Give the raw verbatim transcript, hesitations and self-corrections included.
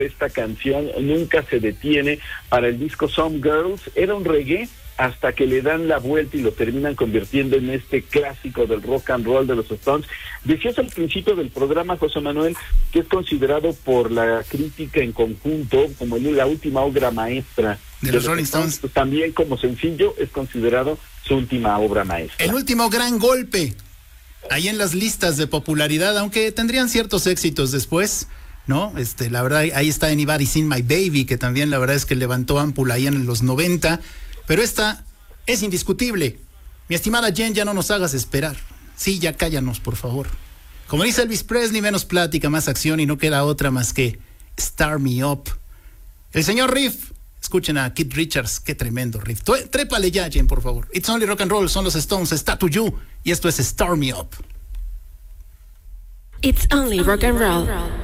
esta canción nunca se detiene. Para el disco Some Girls era un reggae hasta que le dan la vuelta y lo terminan convirtiendo en este clásico del rock and roll de los Stones. Decías al principio del programa, José Manuel, que es considerado por la crítica en conjunto como la última obra maestra de, de los Rolling Stones. Stones. También como sencillo es considerado su última obra maestra. El último gran golpe ahí en las listas de popularidad, aunque tendrían ciertos éxitos después, ¿no? Este, la verdad, ahí está Anybody Seen My Baby, que también la verdad es que levantó ámpula ahí en los noventa. Pero esta es indiscutible. Mi estimada Jen, ya no nos hagas esperar. Sí, ya cállanos, por favor. Como dice Elvis Presley, menos plática, más acción, y no queda otra más que Start Me Up. El señor Riff, escuchen a Keith Richards, qué tremendo riff. Trépale ya, Jen, por favor. It's Only Rock and Roll, son los Stones, está to you, y esto es Start Me Up. It's Only Rock and Roll.